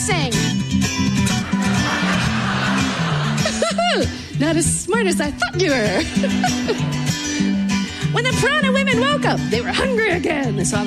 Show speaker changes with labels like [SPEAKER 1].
[SPEAKER 1] sang. Not as smart as I thought you were. When the piranha women woke up, they were hungry again. They saw the